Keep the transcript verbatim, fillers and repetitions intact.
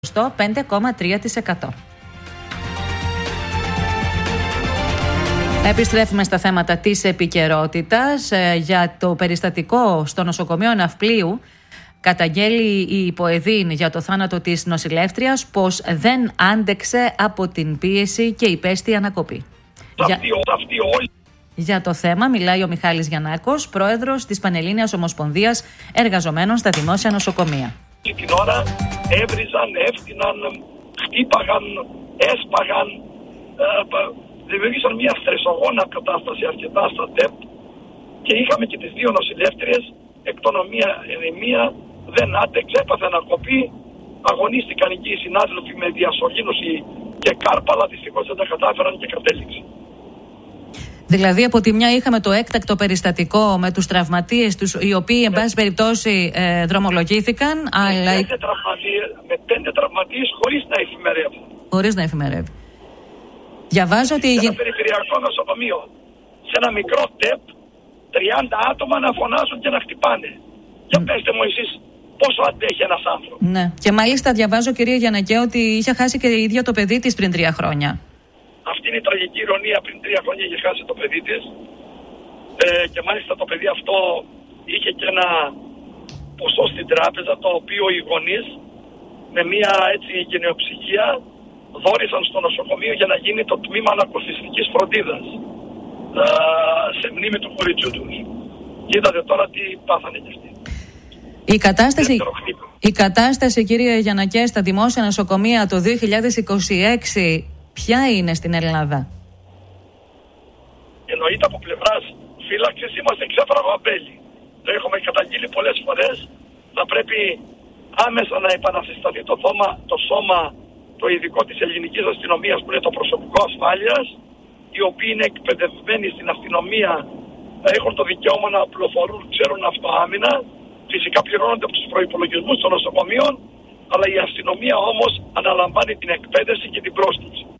στο πέντε κόμμα τρία τοις εκατό. Επιστρέφουμε στα θέματα της επικαιρότητας. Για το περιστατικό στο νοσοκομείο Ναυπλίου καταγγέλει η Υποεδίν για το θάνατο της νοσηλεύτριας πως δεν άντεξε από την πίεση και υπέστη ανακοπή. Για... για το θέμα μιλάει ο Μιχάλης Γιαννάκος, πρόεδρος της Πανελλήνιας Ομοσπονδίας Εργαζομένων στα Δημόσια Νοσοκομεία. Την ώρα έβριζαν, έφτυναν, χτύπαγαν, έσπαγαν, ε, δημιούργησαν μια στρεσογόνα κατάσταση αρκετά στα ΤΕΠ και είχαμε και τις δύο νοσηλεύτριες, εκ των μία, η μία δεν άντεξε, έπαθε ανακοπή, αγωνίστηκαν εκεί οι συνάδελφοι με διασωλήνωση και κάρπα, αλλά δυστυχώς δεν τα κατάφεραν και κατέληξε. Δηλαδή από τη μια είχαμε το έκτακτο περιστατικό με τους τραυματίες τους, οι οποίοι εν πάση περιπτώσει ε, δρομολογήθηκαν, με αλλά... Πέντε τραυματίες, με πέντε τραυματίες χωρίς να εφημερεύουν. Χωρίς να εφημερεύει. Διαβάζω ότι... Σε ένα περιφερειακό νοσοκομείο, σε ένα μικρό ΤΕΠ, τριάντα άτομα να φωνάζουν και να χτυπάνε. Για mm. πέστε μου εσείς πόσο αντέχει ένας άνθρωπος. Ναι. Και μάλιστα διαβάζω, κυρία Γιαννακέ, ότι είχε χάσει και η ίδια το παιδί της πριν τρία χρόνια. Αυτή είναι η τραγική ηρωνία. Πριν τρία χρόνια είχε χάσει το παιδί της. Ε, και μάλιστα το παιδί αυτό είχε και ένα ποσό στην τράπεζα, το οποίο οι γονείς με μια έτσι γενεοψυχία δόρισαν στο νοσοκομείο για να γίνει το τμήμα ανακουφιστικής φροντίδας ε, σε μνήμη του κοριτσιού τους. Και είδατε τώρα τι πάθανε κι αυτοί. Η κατάσταση, η κατάσταση, κύριε Γιαννακέ, στα δημόσια νοσοκομεία το δύο χιλιάδες είκοσι έξι ποια είναι στην Ελλάδα? Εννοείται από πλευράς φύλαξης είμαστε ξέφραγο αμπέλι. Το έχουμε καταγγείλει πολλές φορές. Θα πρέπει άμεσα να επανασυσταθεί το, θόμα, το σώμα, το ειδικό της ελληνικής αστυνομίας που είναι το προσωπικό ασφάλειας, οι οποίοι είναι εκπαιδευμένοι στην αστυνομία, έχουν το δικαίωμα να πληροφορούν, ξέρουν αυτοάμυνα. Φυσικά πληρώνονται από τους προϋπολογισμούς των νοσοκομείων, αλλά η αστυνομία όμως αναλαμβάνει την εκπαίδευση και την πρόσκληση.